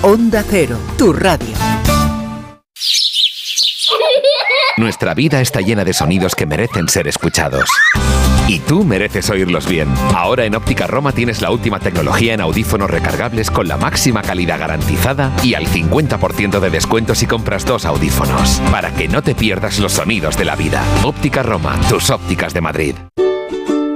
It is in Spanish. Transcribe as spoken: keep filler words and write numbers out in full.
Onda Cero, tu radio. Nuestra vida está llena de sonidos que merecen ser escuchados. Y tú mereces oírlos bien. Ahora en Óptica Roma tienes la última tecnología en audífonos recargables con la máxima calidad garantizada y al cincuenta por ciento de descuento si compras dos audífonos. Para que no te pierdas los sonidos de la vida. Óptica Roma, tus ópticas de Madrid.